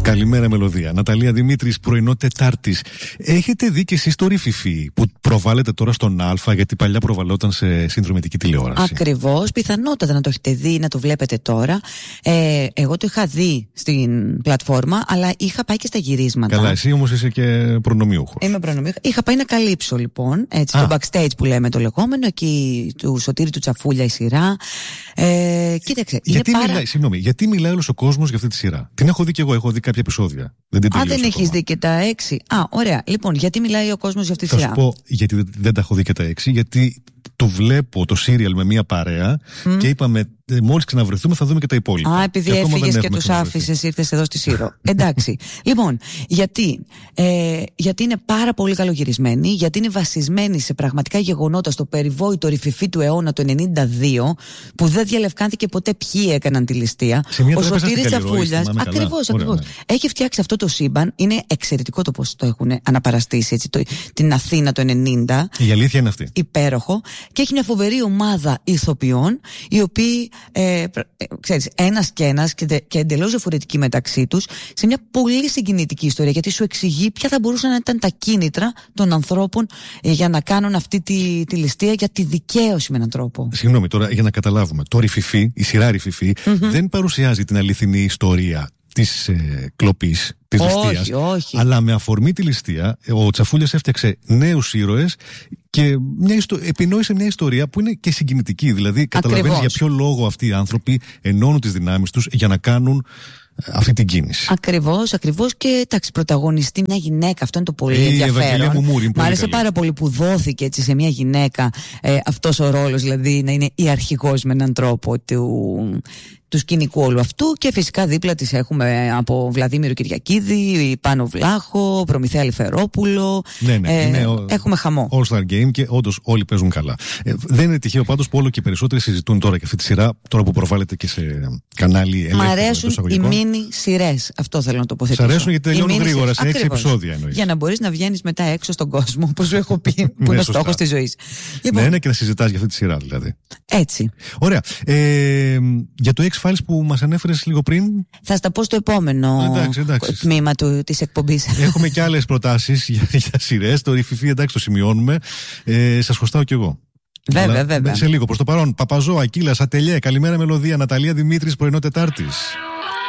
Καλημέρα, Μελωδία. Ναταλία Δημήτρης, πρωινό Τετάρτης. Έχετε δει και εσείς το Ριφιφί που προβάλλεται τώρα στον Α, γιατί παλιά προβαλλόταν σε συνδρομητική τηλεόραση? Ακριβώς, πιθανότατα να το έχετε δει, να το βλέπετε τώρα. Εγώ το είχα δει στην πλατφόρμα, αλλά είχα πάει και στα γυρίσματα. Καλά, εσύ όμως είσαι και προνομιούχος. Είμαι προνομιούχος. Είχα πάει να καλύψω λοιπόν, έτσι, το backstage που λέμε το λεγόμενο, εκεί του Σωτήρη του Τσαφούλια η σειρά. Κοίταξε. Γιατί μιλάει όλος ο κόσμος για αυτή τη σειρά? Την έχω δει και εγώ, έχω δει κάποια επεισόδια. Δεν έχεις δει και τα 6. Ωραία. Λοιπόν, γιατί μιλάει ο κόσμος για αυτή τη σειρά? Θα σου πω γιατί δεν τα έχω δει και τα 6. Γιατί το βλέπω το σύριαλ με μια παρέα και είπαμε μόλις ξαναβρεθούμε θα δούμε και τα υπόλοιπα. Επειδή έφυγες και τους άφησες, ήρθες εδώ στη Σύρο. Εντάξει. Λοιπόν, γιατί είναι πάρα πολύ καλογυρισμένη, γιατί είναι βασισμένη σε πραγματικά γεγονότα, στο περιβόητο Ριφιφί του αιώνα το 92, που δεν διαλευκάνθηκε ποτέ ποιοι έκαναν τη ληστεία. Ο Σωτήρης Τσαφούλιας. Ακριβώς. Έχει φτιάξει αυτό το σύμπαν. Είναι εξαιρετικό το πώς το έχουν αναπαραστήσει, έτσι, την Αθήνα το 90. Η αλήθεια είναι αυτή. Υπέροχο. Και έχει μια φοβερή ομάδα ηθοποιών, οι οποίοι, ξέρεις, ένας και ένας και εντελώς διαφορετικοί μεταξύ τους, σε μια πολύ συγκινητική ιστορία, γιατί σου εξηγεί ποια θα μπορούσαν να ήταν τα κίνητρα των ανθρώπων για να κάνουν αυτή τη ληστεία, για τη δικαίωση με έναν τρόπο. Συγγνώμη τώρα, για να καταλάβουμε. Το Ριφιφί, η σειρά Ριφιφί, δεν παρουσιάζει την αληθινή ιστορία της κλοπής, της ληστείας. Όχι. Αλλά με αφορμή τη ληστεία, ο Τσαφούλιας έφτιαξε νέους ήρωες και επινόησε μια ιστορία που είναι και συγκινητική. Δηλαδή, καταλαβαίνεις για ποιο λόγο αυτοί οι άνθρωποι ενώνουν τις δυνάμεις τους για να κάνουν αυτή την κίνηση. Ακριβώς. Και εντάξει, πρωταγωνιστεί μια γυναίκα. Αυτό είναι το πολύ ενδιαφέρον. Μ' άρεσε πάρα πολύ που δόθηκε έτσι σε μια γυναίκα αυτός ο ρόλος, δηλαδή να είναι η αρχηγός με έναν τρόπο του σκηνικού όλου αυτού. Και φυσικά δίπλα της έχουμε από Βλαδίμηρο Κυριακίδη, Πάνο Βλάχο, Προμηθέα Λιφερόπουλο. Έχουμε χαμό. All Star Game και όντως όλοι παίζουν καλά. Δεν είναι τυχαίο πάντως που όλο και περισσότεροι συζητούν τώρα και αυτή τη σειρά, τώρα που προβάλλεται και σε κανάλι ελεύθερο. Μ' αρέσουν οι μίνι σειρές. Αυτό θέλω να τοποθετήσω. Σ' αρέσουν γιατί τελειώνουν γρήγορα, σε 6 επεισόδια εννοείς. Για να μπορείς να βγαίνεις μετά έξω στον κόσμο, όπως σου έχω πει, που είναι ο στόχος της ζωής. Ναι, και να συζητάς για αυτή τη σειρά δηλαδή. Έτσι. Ωραία. Για το X-Files που μας ανέφερες λίγο πριν. Θα στα πω στο επόμενο τμήμα της εκπομπής. Έχουμε και άλλες προτάσεις για σειρές. Το Ριφιφί, εντάξει, το σημειώνουμε. Σας χρωστάω κι εγώ. Βέβαια. Σε λίγο. Προς το παρόν, Παπαζό, Ακύλας, Ατελιέ, καλημέρα Μελωδία, Ναταλία Δημήτρης, πρωινό Τετάρτης.